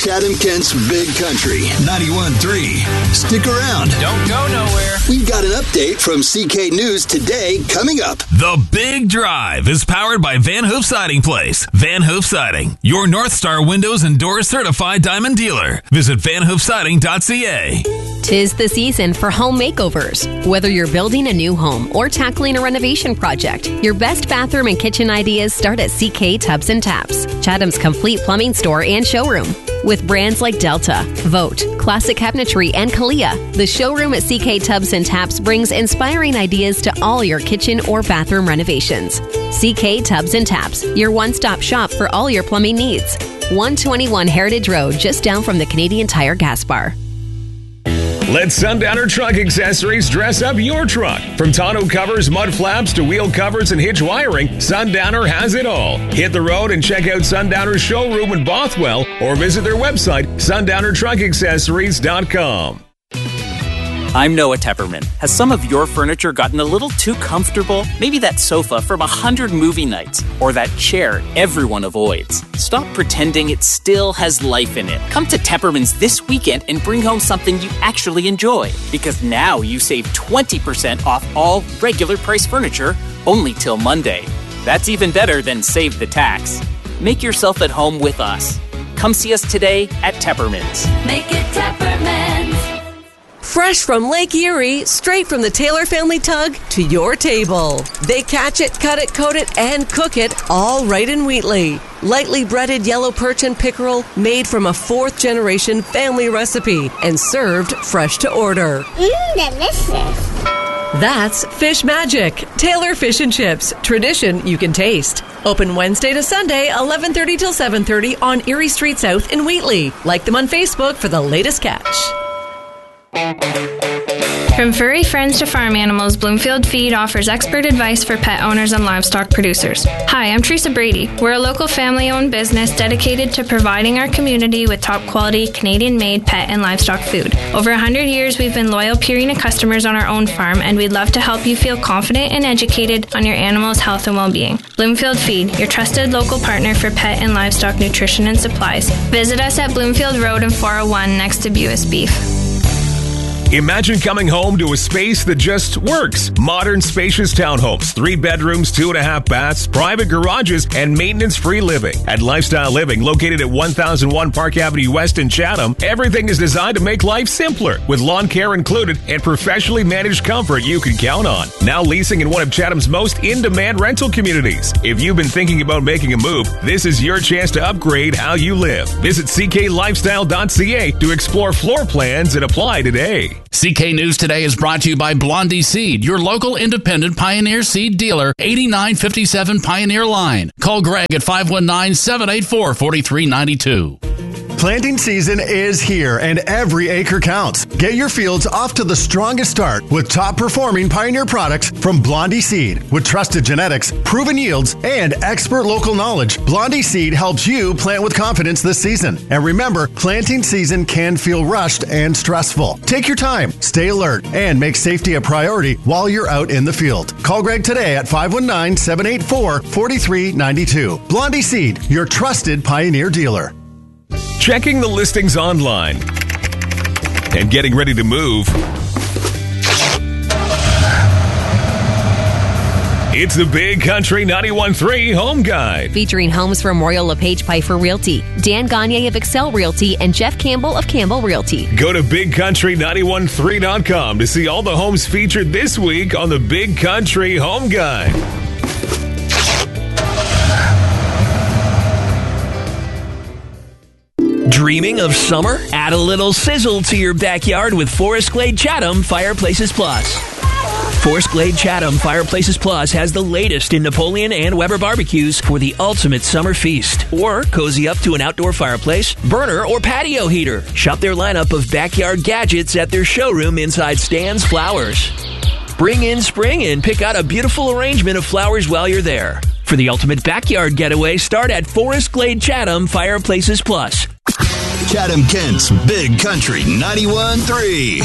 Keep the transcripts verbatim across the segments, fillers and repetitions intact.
Chatham-Kent's Big Country, ninety-one point three. Stick around. Don't go nowhere. We've got an update from C K News Today coming up. The Big Drive is powered by Van Hoof Siding Place. Van Hoof Siding, your North Star Windows and Doors certified diamond dealer. Visit van hoof siding dot c a. Tis the season for home makeovers. Whether you're building a new home or tackling a renovation project, your best bathroom and kitchen ideas start at C K Tubs and Taps, Chatham's complete plumbing store and showroom. With brands like Delta, Vote, Classic Cabinetry, and Kalia, the showroom at C K Tubs and Taps brings inspiring ideas to all your kitchen or bathroom renovations. C K Tubs and Taps, your one-stop shop for all your plumbing needs. one twenty-one Heritage Road, just down from the Canadian Tire gas bar. Let Sundowner Truck Accessories dress up your truck. From tonneau covers, mud flaps, to wheel covers and hitch wiring, Sundowner has it all. Hit the road and check out Sundowner's showroom in Bothwell or visit their website, sundowner truck accessories dot com. I'm Noah Tepperman. Has some of your furniture gotten a little too comfortable? Maybe that sofa from a hundred movie nights, or that chair everyone avoids. Stop pretending it still has life in it. Come to Tepperman's this weekend and bring home something you actually enjoy. Because now you save twenty percent off all regular price furniture only till Monday. That's even better than save the tax. Make yourself at home with us. Come see us today at Tepperman's. Make it Tepperman's. Fresh from Lake Erie, straight from the Taylor family tug to your table. They catch it, cut it, coat it, and cook it all right in Wheatley. Lightly breaded yellow perch and pickerel made from a fourth generation family recipe and served fresh to order. Mmm, delicious. That's Fish Magic, Taylor Fish and Chips, tradition you can taste. Open Wednesday to Sunday, eleven thirty till seven thirty on Erie Street South in Wheatley. Like them on Facebook for the latest catch. From furry friends to farm animals, Bloomfield Feed offers expert advice for pet owners and livestock producers. Hi, I'm Teresa Brady. We're a local family-owned business dedicated to providing our community with top-quality, Canadian-made pet and livestock food. Over one hundred years, we've been loyal Purina customers on our own farm, and we'd love to help you feel confident and educated on your animal's health and well-being. Bloomfield Feed, your trusted local partner for pet and livestock nutrition and supplies. Visit us at Bloomfield Road and four oh one next to Buis Beef. Imagine coming home to a space that just works. Modern, spacious townhomes, three bedrooms, two and a half baths, private garages, and maintenance-free living. At Lifestyle Living, located at one thousand one Park Avenue West in Chatham, everything is designed to make life simpler, with lawn care included and professionally managed comfort you can count on. Now leasing in one of Chatham's most in-demand rental communities. If you've been thinking about making a move, this is your chance to upgrade how you live. Visit c k lifestyle dot c a to explore floor plans and apply today. C K News Today is brought to you by Blondie Seed, your local independent Pioneer Seed dealer, eighty-nine fifty-seven Pioneer Line. Call Greg at five one nine, seven eight four, four three nine two. Planting season is here and every acre counts. Get your fields off to the strongest start with top performing Pioneer products from Blondie Seed. With trusted genetics, proven yields, and expert local knowledge, Blondie Seed helps you plant with confidence this season. And remember, planting season can feel rushed and stressful. Take your time, stay alert, and make safety a priority while you're out in the field. Call Greg today at five one nine, seven eight four, four three nine two. Blondie Seed, your trusted Pioneer dealer. Checking the listings online and getting ready to move. It's the Big Country ninety-one point three Home Guide. Featuring homes from Royal LePage Piper Realty, Dan Gagne of Excel Realty, and Jeff Campbell of Campbell Realty. Go to big country nine one point three dot com to see all the homes featured this week on the Big Country Home Guide. Dreaming of summer? Add a little sizzle to your backyard with Forest Glade Chatham Fireplaces Plus. Forest Glade Chatham Fireplaces Plus has the latest in Napoleon and Weber barbecues for the ultimate summer feast. Or cozy up to an outdoor fireplace, burner, or patio heater. Shop their lineup of backyard gadgets at their showroom inside Stan's Flowers. Bring in spring and pick out a beautiful arrangement of flowers while you're there. For the ultimate backyard getaway, start at Forest Glade Chatham Fireplaces Plus. Chatham-Kent's Big Country ninety-one point three.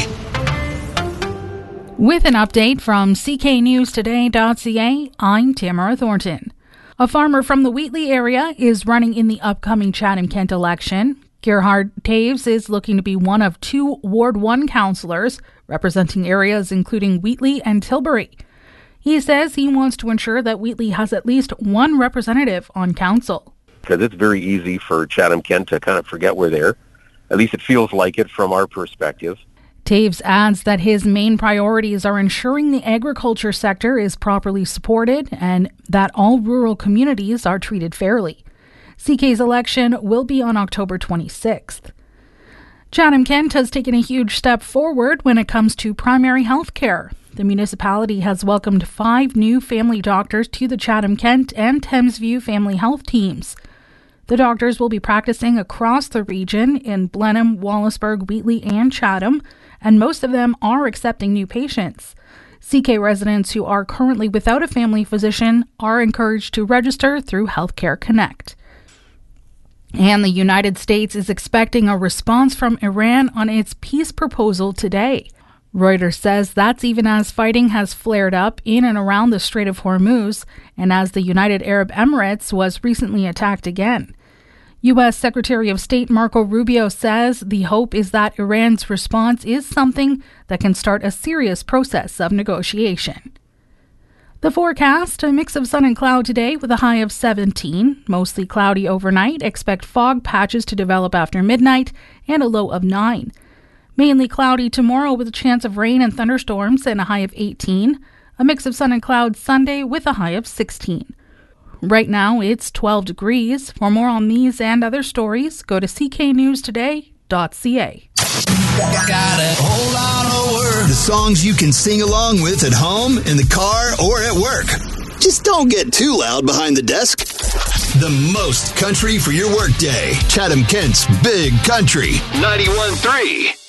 With an update from c k news today dot c a, I'm Tamara Thornton. A farmer from the Wheatley area is running in the upcoming Chatham-Kent election. Gerhard Taves is looking to be one of two Ward one councillors representing areas including Wheatley and Tilbury. He says he wants to ensure that Wheatley has at least one representative on council. Because it's very easy for Chatham-Kent to kind of forget we're there. At least it feels like it from our perspective. Taves adds that his main priorities are ensuring the agriculture sector is properly supported and that all rural communities are treated fairly. C K's election will be on October twenty-sixth. Chatham-Kent has taken a huge step forward when it comes to primary health care. The municipality has welcomed five new family doctors to the Chatham-Kent and Thamesview family health teams. The doctors will be practicing across the region in Blenheim, Wallaceburg, Wheatley, and Chatham, and most of them are accepting new patients. C K residents who are currently without a family physician are encouraged to register through Healthcare Connect. And the United States is expecting a response from Iran on its peace proposal today. Reuters says that's even as fighting has flared up in and around the Strait of Hormuz, and as the United Arab Emirates was recently attacked again. U S Secretary of State Marco Rubio says the hope is that Iran's response is something that can start a serious process of negotiation. The forecast, a mix of sun and cloud today with a high of seventeen. Mostly cloudy overnight. Expect fog patches to develop after midnight and a low of nine. Mainly cloudy tomorrow with a chance of rain and thunderstorms and a high of eighteen. A mix of sun and cloud Sunday with a high of sixteen. Right now it's twelve degrees. For more on these and other stories, go to c k news today dot c a. Got a whole lot of words. The songs you can sing along with at home, in the car, or at work. Just don't get too loud behind the desk. The most country for your workday. Chatham-Kent's Big Country. ninety-one point three.